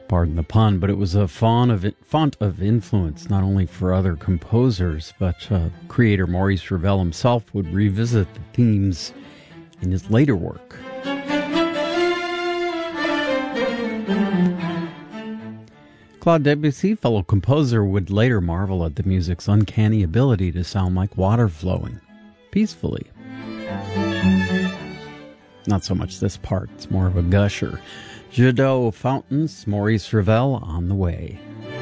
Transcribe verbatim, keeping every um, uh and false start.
pardon the pun, but it was a font of, font of influence not only for other composers, but uh, creator Maurice Ravel himself would revisit the themes in his later work. Claude Debussy, fellow composer, would later marvel at the music's uncanny ability to sound like water flowing peacefully. Not so much this part, it's more of a gusher. Jadot Fountains, Maurice Ravel, On the Way.